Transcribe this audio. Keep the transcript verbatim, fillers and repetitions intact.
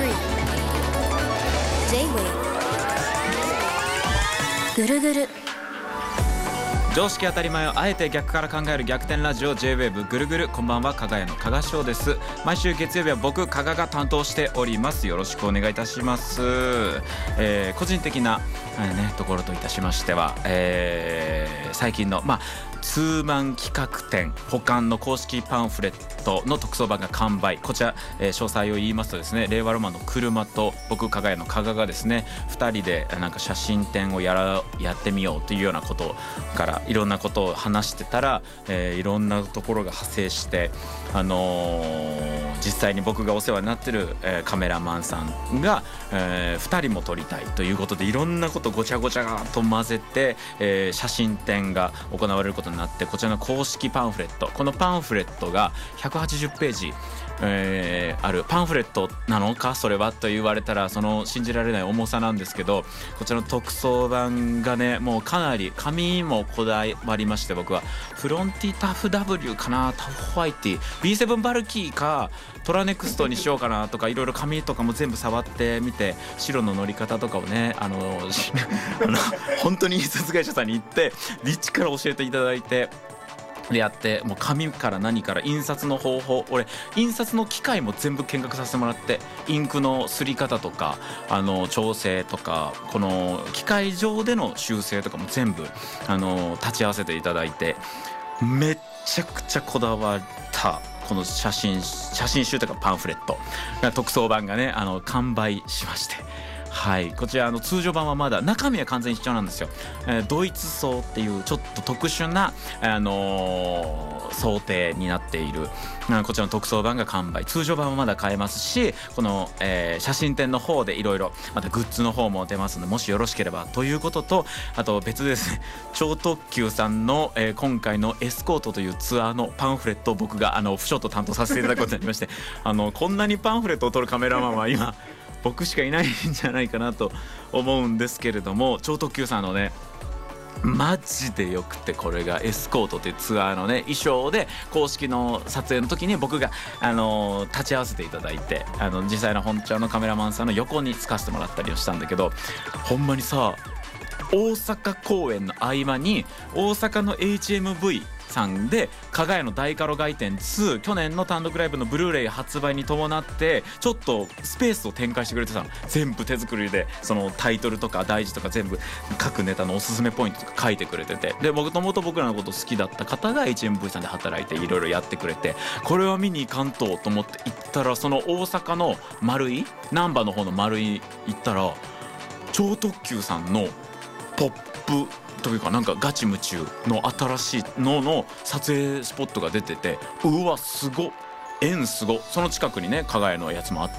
J-Wave ぐるぐる常識当たり前をあえて逆から考える逆転ラジオ J-ウェーブ ぐるぐる。こんばんは、加賀屋の加賀翔です。毎週月曜日は僕加賀が担当しております。よろしくお願いいたします。えー、個人的な、えーね、ところといたしましては、えー、最近のまあツーマン企画展保管の公式パンフレットの特装版が完売。こちら、えー、詳細を言いますとですね、令和ロマンの車と僕加賀屋の加賀がですねふたりでなんか写真展をやらやってみようというようなことからいろんなことを話してたら、えー、いろんなところが派生して、あのー、実際に僕がお世話になってる、えー、カメラマンさんが、えー、ふたりも撮りたいということでいろんなことごちゃごちゃと混ぜて、えー、写真展が行われることになって、こちらの公式パンフレット、このパンフレットがひゃくはちじゅうページ、えー、あるパンフレットなのかそれはと言われたらその信じられない重さなんですけど、こちらの特装版がねもうかなり紙もこだわりまして、僕はフロンティタフ W かな、タフホワイティ ビーセブン バルキーかトラネクストにしようかなとかいろいろ紙とかも全部触ってみて、白の乗り方とかをねあのあの本当に印刷会社さんに行ってリッチから教えていただいてでやって、もう紙から何から印刷の方法、俺印刷の機械も全部見学させてもらって、インクのすり方とかあの調整とかこの機械上での修正とかも全部あの立ち会わせていただいて、めっちゃくちゃこだわったこの写真写真集とかパンフレット特装版がねあの完売しまして、はい、こちらの通常版はまだ中身は完全一緒なんですよ、えー、ドイツ装っていうちょっと特殊な、あのー、想定になっているこちらの特装版が完売。通常版はまだ買えますし、この、えー、写真展の方でいろいろまたグッズの方も出ますので、もしよろしければということと、あと別ですね、超特急さんの、えー、今回のエスコートというツアーのパンフレットを僕があのオフショット担当させていただくことになりましてあのこんなにパンフレットを撮るカメラマンは今僕しかいないんじゃないかなと思うんですけれども、超特急さんのねマジでよくて、これがエスコートというツアーのね衣装で公式の撮影の時に僕が、あのー、立ち会わせていただいて、あの実際の本庁のカメラマンさんの横につかせてもらったりをしたんだけど、ほんまにさ大阪公演の合間に大阪の エイチエムブイ さんで加賀屋の大カロ外店ツー、去年の単独ライブのブルーレイ発売に伴ってちょっとスペースを展開してくれてたの。全部手作りでそのタイトルとか大事とか全部各ネタのおすすめポイントとか書いてくれてて、で僕ともと僕らのこと好きだった方が エイチエムブイ さんで働いていろいろやってくれて、これは見に行かんとと思って行ったら、その大阪の丸井難波の方の丸井行ったら超特急さんのポップというかなんかガチ夢中の新しいのの撮影スポットが出てて、うわすごっ、縁すご、その近くにね加賀屋のやつもあっ